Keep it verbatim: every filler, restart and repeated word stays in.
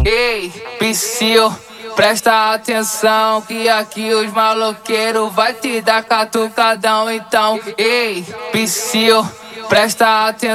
Ei, Psyu, presta atenção que aqui os maloqueiros vai te dar catucadão então. Ei, Psyu, presta atenção.